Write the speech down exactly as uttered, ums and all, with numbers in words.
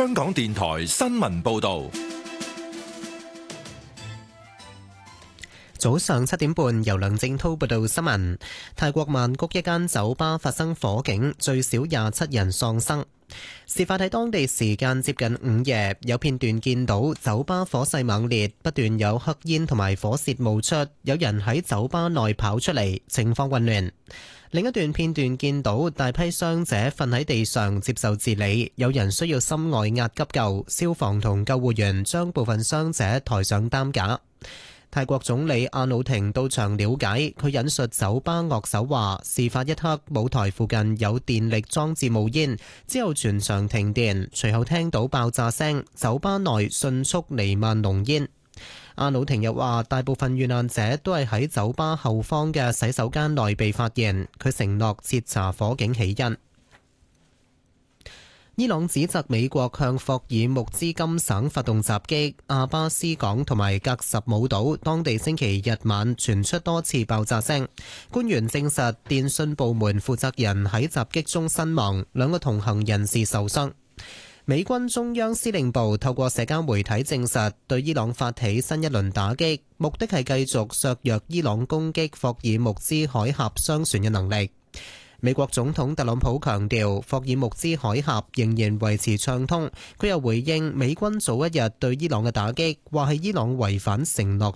香港電台新聞報道。 早上七點半，由梁正濤報道新聞。泰國曼谷一間酒吧發生火警，最少廿七人喪生。事發喺當地時間接近午夜，有片段見到酒吧火勢猛烈，不斷有黑煙同埋火舌冒出，有人喺酒吧內跑出嚟，情況混亂。另一段片段見到大批傷者瞓喺地上接受治理，有人需要心外壓急救，消防同救護員將部分傷者抬上擔架。泰國總理阿努廷到場了解，佢引述酒吧樂手話，事發一刻舞台附近有電力裝置冒煙，之後全場停電，隨後聽到爆炸聲，酒吧內迅速彌漫濃煙。阿努廷又話，大部分遇難者都係喺酒吧後方嘅洗手間內被發現，佢承諾徹查火警起因。伊朗指責美國向霍爾木茲金省發動襲擊，阿巴斯港同埋格什姆島當地星期日晚傳出多次爆炸聲。官員證實電信部門負責人喺襲擊中身亡，兩個同行人士受傷。美軍中央司令部透過社交媒體證實，對伊朗發起新一輪打擊，目的係繼續削弱伊朗攻擊霍爾木茲海峽商船嘅能力。美國總統特朗普強調，霍爾木茲海峽仍然維持暢通。佢又回應美軍早一日對伊朗嘅打擊，話係伊朗違反承諾